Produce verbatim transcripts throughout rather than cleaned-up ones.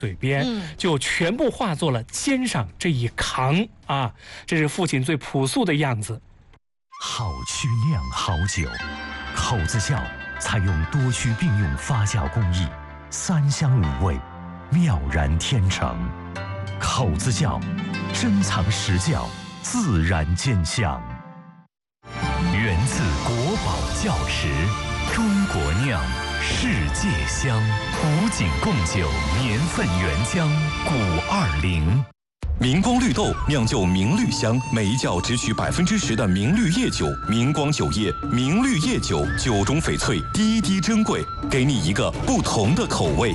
嘴边，就全部化作了肩上这一扛啊，这是父亲最朴素的样子。 好曲酿好酒，口子窖采用多曲并用发酵工艺，三香五味，妙然天成。口子窖，珍藏实窖，自然见香。源自国宝窖池，中国酿，世界香。古井贡酒年份原浆古二零。 明光绿豆酿就明绿香，每一窖只取百分之十的明绿叶酒。明光酒业，明绿叶酒，酒中翡翠，滴滴珍贵，给你一个不同的口味。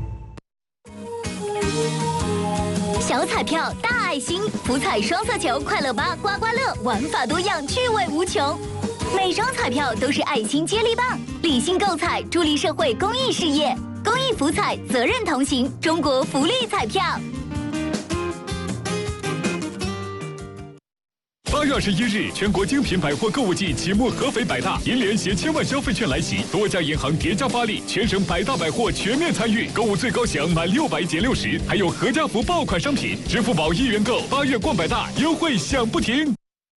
小彩票大爱心，福彩双色球快乐吧刮刮乐，玩法多样，趣味无穷。每张彩票都是爱心接力棒，理性购彩，助力社会公益事业。公益福彩，责任同行，中国福利彩票。 八月二十一日，全国精品百货购物季启幕，合肥百大银联携千万消费券来袭，多家银行叠加发力，全省百大百货全面参与，购物最高享满六百减六十，还有合家福爆款商品，支付宝一元购，八月逛百大，优惠享不停。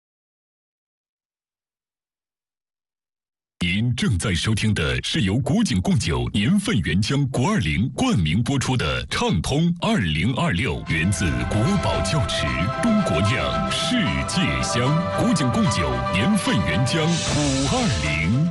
您正在收听的是由古井贡酒年份原浆国二零冠名播出的畅通二零二六，源自国宝窖池，中国酿，世界香。古井贡酒年份原浆古二零。